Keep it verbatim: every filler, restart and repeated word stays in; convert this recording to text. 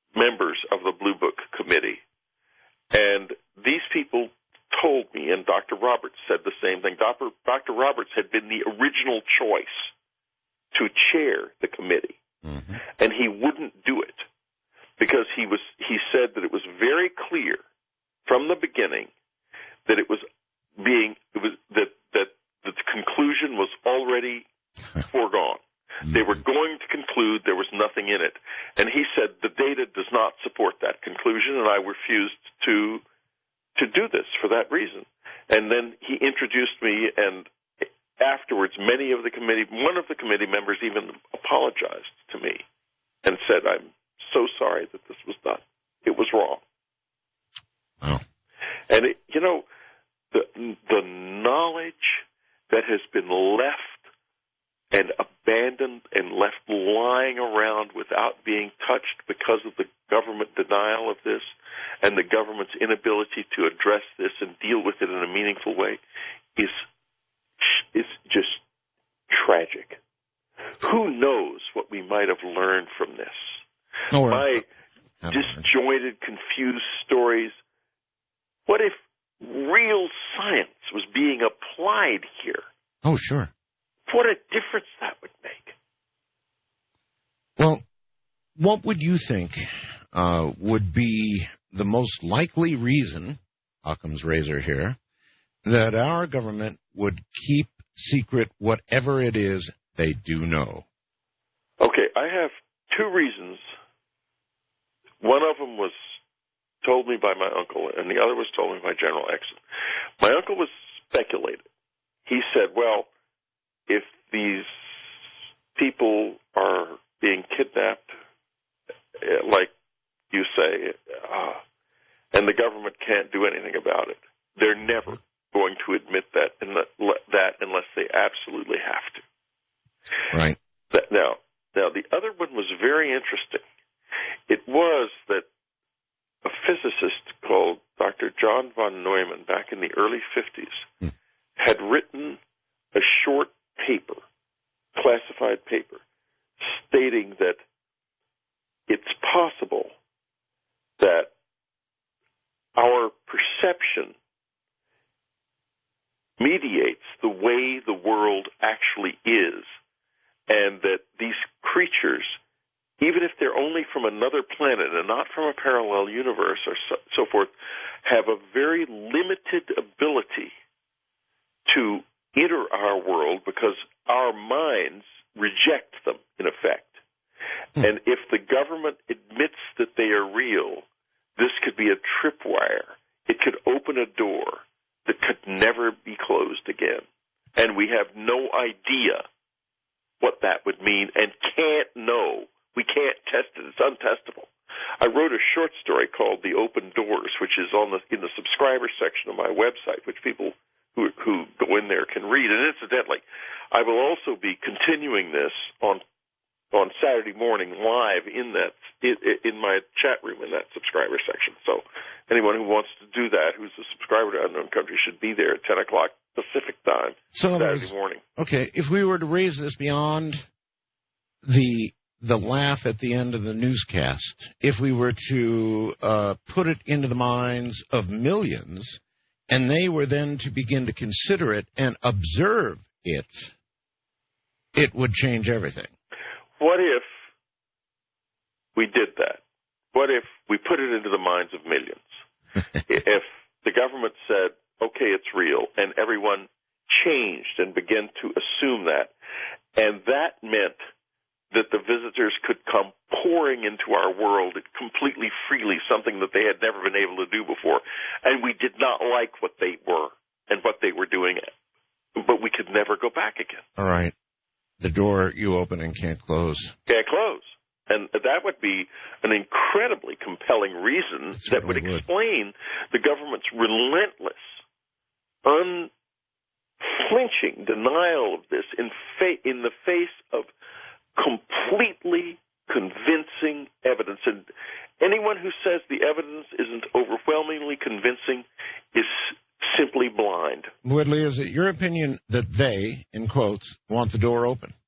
members of the Blue Book Committee. And these people told me, and Doctor Roberts said the same thing. Doctor Doctor Roberts had been the original choice to chair the committee, mm-hmm. and he wouldn't do it because he was. He said that it was very clear from the beginning that it was being it was that that the conclusion was already foregone. Mm-hmm. They were going to conclude there was nothing in it, and he said the data does not support that conclusion, and I refused to. to do this for that reason. And then he introduced me, and afterwards many of the committee, one of the committee members even apologized to me and said, I'm so sorry that this was done. It was wrong. Wow. And, it, you know, the the knowledge that has been left and abandoned and left lying around without being touched because of the government denial of this and the government's inability to address this and deal with it in a meaningful way is is just tragic. Who knows what we might have learned from this? No, My disjointed, confused stories. What if real science was being applied here? Oh, sure. What a difference that would make. Well, what would you think uh, would be the most likely reason, Occam's razor here, that our government would keep secret whatever it is they do know? Okay, I have two reasons. One of them was told me by my uncle, and the other was told me by General Exon. My uncle was speculating. He said, well, if these people are being kidnapped, like you say, uh, and the government can't do anything about it, they're never going to admit that, in the, that unless they absolutely have to. Right. That, now, now, the other one was very interesting. It was that a physicist called Doctor John von Neumann, back in the early fifties, hmm. had written a short paper, classified paper, stating that it's possible that our perception mediates the way the world actually is, and that these creatures, even if they're only from another planet and not from a parallel universe or so, so forth, have a very limited ability to enter our world because our minds reject them, in effect. Hmm. And if the government admits that they are real, this could be a tripwire. It could open a door that could never be closed again. And we have no idea what that would mean and can't know. We can't test it. It's untestable. I wrote a short story called The Open Doors, which is on the in the subscriber section of my website, which people who who go in there can read. And incidentally, I will also be continuing this on on Saturday morning live in that in, in my chat room in that subscriber section. So anyone who wants to do that, who's a subscriber to Unknown Country, should be there at ten o'clock Pacific time so Saturday morning. Okay, if we were to raise this beyond the the laugh at the end of the newscast, if we were to uh, put it into the minds of millions, and they were then to begin to consider it and observe it, it would change everything. What if we did that? What if we put it into the minds of millions? If the government said, okay, it's real, and everyone changed and began to assume that, and that meant that the visitors could come pouring into our world completely freely, something that they had never been able to do before, and we did not like what they were and what they were doing, but we could never go back again. All right. The door you open and can't close. Can't close. And that would be an incredibly compelling reason That's that would explain would. the government's relentless, unflinching denial of this in, fa- in the face of completely convincing evidence. And anyone who says the evidence isn't overwhelmingly convincing is simply blind. Woodley, is it your opinion that they, in quotes, want the door open?